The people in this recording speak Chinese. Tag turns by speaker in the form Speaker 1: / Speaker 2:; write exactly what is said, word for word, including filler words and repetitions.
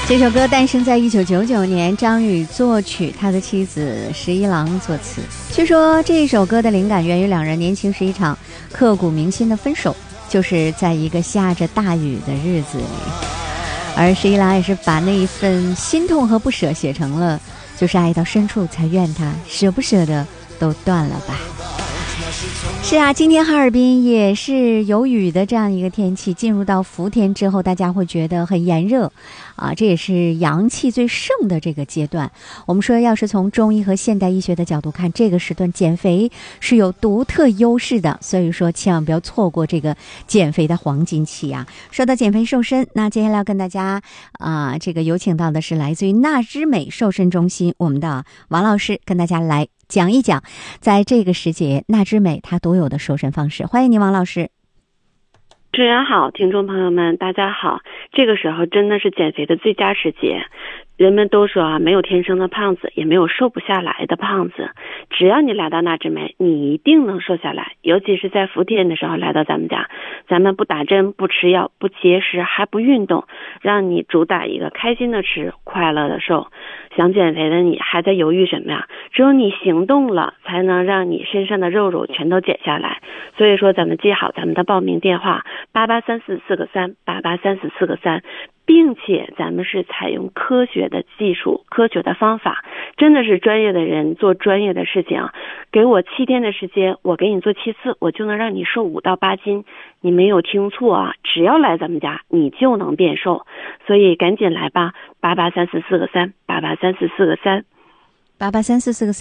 Speaker 1: 这首歌诞生在一九九九年，张宇作曲，他的妻子十一郎作词。据说这首歌的灵感源于两人年轻时一场刻骨铭心的分手，就是在一个下着大雨的日子里。而十一郎也是把那一份心痛和不舍写成了就是爱到深处才怨他，舍不舍得都断了吧。是啊，今天哈尔滨也是有雨的这样一个天气，进入到伏天之后，大家会觉得很炎热啊，这也是阳气最盛的这个阶段。我们说要是从中医和现代医学的角度看，这个时段减肥是有独特优势的，所以说千万不要错过这个减肥的黄金期啊。说到减肥瘦身，那接下来要跟大家啊、呃，这个有请到的是来自于纳之美瘦身中心我们的王老师，跟大家来讲一讲在这个时节纳之美它独有的瘦身方式。欢迎您王老师。
Speaker 2: 主持人好，听众朋友们大家好。这个时候真的是减肥的最佳时节，人们都说啊，没有天生的胖子，也没有瘦不下来的胖子，只要你来到纳之美，你一定能瘦下来。尤其是在伏天的时候来到咱们家，咱们不打针不吃药不节食还不运动，让你主打一个开心的吃快乐的瘦。想减肥的你还在犹豫什么呀？只有你行动了才能让你身上的肉肉全都减下来。所以说咱们记好咱们的报名电话八八三四四个三八八三四四个三，并且咱们是采用科学的技术科学的方法，真的是专业的人做专业的事情。给我七天的时间，我给你做七次，我就能让你瘦五到八斤。你没有听错啊，只要来咱们家你就能变瘦。所以赶紧来吧，八八三四四个三八八三四四个三八八三四四个三。